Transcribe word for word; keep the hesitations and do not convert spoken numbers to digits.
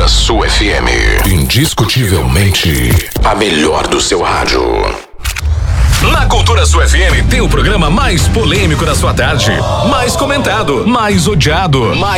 Cultura Sul F M. Indiscutivelmente a melhor do seu rádio. Na Cultura Sul F M tem o programa mais polêmico da sua tarde, mais comentado, mais odiado, mais